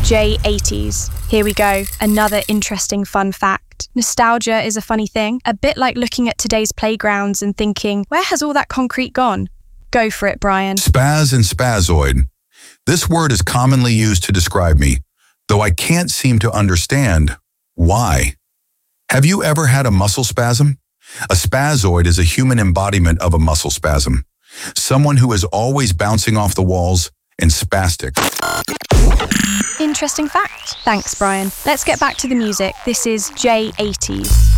J80s. Here we go, another interesting fun fact. Nostalgia is a funny thing, a bit like looking at today's playgrounds and thinking, where has all that concrete gone? Go for it, Brian. Spaz and spazoid. This word is commonly used to describe me, though I can't seem to understand why. Have you ever had a muscle spasm? A spazoid is a human embodiment of a muscle spasm. Someone who is always bouncing off the walls and spastic. Interesting fact. Thanks, Brian. Let's get back to the music. This is J80s.